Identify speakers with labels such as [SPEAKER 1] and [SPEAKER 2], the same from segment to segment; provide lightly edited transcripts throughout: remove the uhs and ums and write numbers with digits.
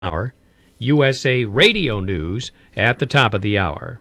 [SPEAKER 1] hour. USA Radio News at the top of the hour.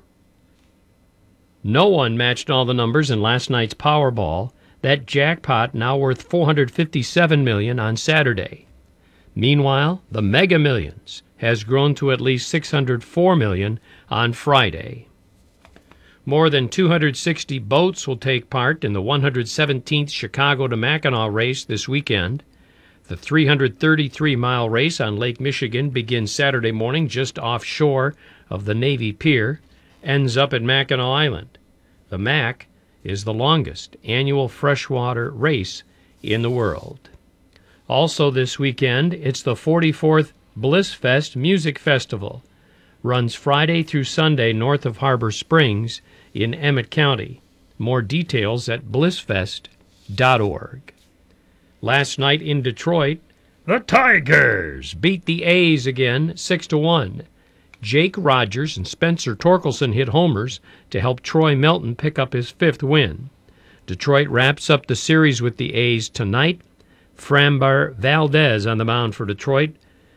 [SPEAKER 1] No one matched all the numbers in last night's Powerball. That jackpot now worth $457 million on Saturday. Meanwhile, the Mega Millions has grown to at least $604 million on Friday. More than 260 boats will take part in the 117th Chicago to Mackinac race this weekend. The 333-mile race on Lake Michigan begins Saturday morning just offshore of the Navy Pier, ends up at Mackinac Island. The MAC is the longest annual freshwater race in the world. Also this weekend, it's the 44th Bliss Fest Music Festival. Runs Friday through Sunday north of Harbor Springs in Emmett County. More details at blissfest.org. Last night in Detroit, the Tigers beat the A's again 6-1. Jake Rogers and Spencer Torkelson hit homers to help Troy Melton pick up his fifth win. Detroit wraps up the series with the A's tonight. Framber Valdez on the mound for Detroit.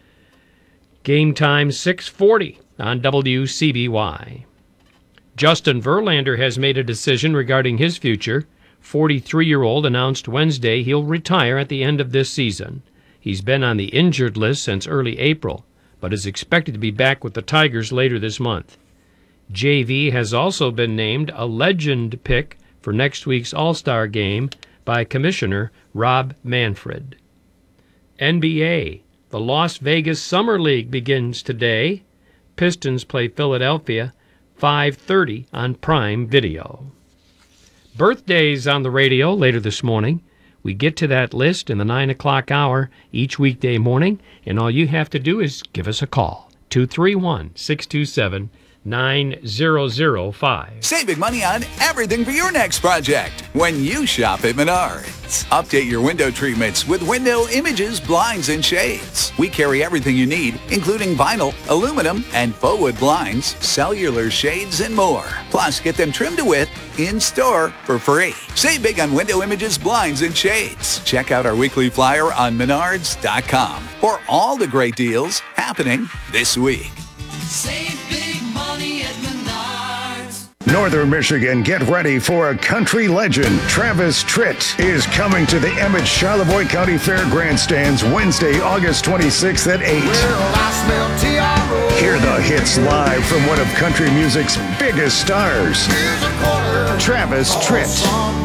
[SPEAKER 1] Game time 6:40 on WCBY. Justin Verlander has made a decision regarding his future. 43-year-old announced Wednesday he'll retire at the end of this season. He's been on the injured list since early April, but is expected to be back with the Tigers later this month. JV has also been named a legend pick for next week's All-Star game by Commissioner Rob Manfred. NBA, the Las Vegas Summer League begins today. Pistons play Philadelphia, 5:30 on Prime Video. Birthdays on the radio later this morning. We get to that list in the 9 o'clock hour each weekday morning, and all you have to do is give us a call. 231-627-9005.
[SPEAKER 2] Save big money on everything for your next project when you shop at Menards. Update your window treatments with Window Images, Blinds, and Shades. We carry everything you need, including vinyl, aluminum, and faux wood blinds, cellular shades, and more. Plus, get them trimmed to width in-store for free. Save big on Window Images, Blinds, and Shades. Check out our weekly flyer on Menards.com for all the great deals happening this week.
[SPEAKER 3] Save big money at Menards.
[SPEAKER 4] Northern Michigan, get ready for a country legend. Travis Tritt is coming to the Emmett Charlevoix County Fair Grandstands Wednesday, August 26th at 8. Hear the hits live from one of country music's biggest stars, Travis Tritt.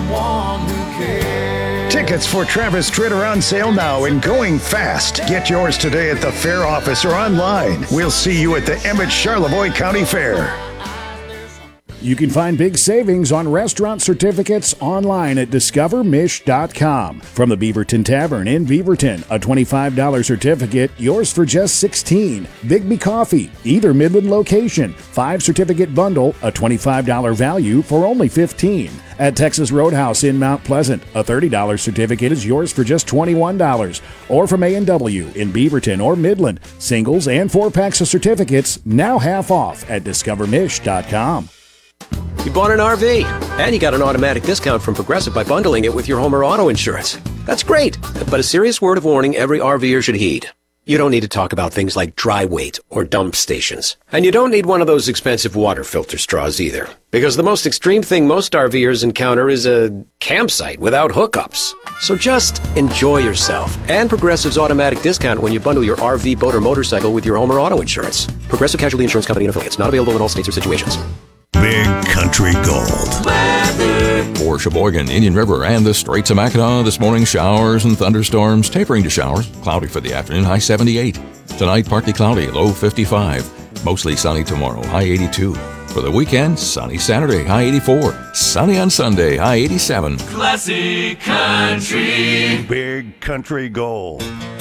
[SPEAKER 4] Tickets for Travis Tritt are on sale now and going fast. Get yours today at the fair office or online. We'll see you at the Emmett Charlevoix County Fair.
[SPEAKER 5] You can find big savings on restaurant certificates online at discovermish.com. From the Beaverton Tavern in Beaverton, a $25 certificate, yours for just $16. Bigby Coffee, either Midland location, 5-certificate bundle, a $25 value for only $15. At Texas Roadhouse in Mount Pleasant, a $30 certificate is yours for just $21. Or from A&W in Beaverton or Midland, singles and 4-packs of certificates now half off at discovermish.com.
[SPEAKER 6] You bought an RV, and you got an automatic discount from Progressive by bundling it with your home or auto insurance. That's great, but a serious word of warning every RVer should heed. You don't need to talk about things like dry weight or dump stations. And you don't need one of those expensive water filter straws either. Because the most extreme thing most RVers encounter is a campsite without hookups. So just enjoy yourself and Progressive's automatic discount when you bundle your RV, boat, or motorcycle with your home or auto insurance. Progressive Casualty Insurance Company and Affiliates. Not available in all states or situations.
[SPEAKER 4] Big Country Gold.
[SPEAKER 7] For Sheboygan, Indian River, and the Straits of Mackinac, this morning showers and thunderstorms, tapering to showers. Cloudy for the afternoon, high 78. Tonight, partly cloudy, low 55. Mostly sunny tomorrow, high 82. For the weekend, sunny Saturday, high 84. Sunny on Sunday, high 87.
[SPEAKER 3] Classic Country.
[SPEAKER 4] Big Country Gold.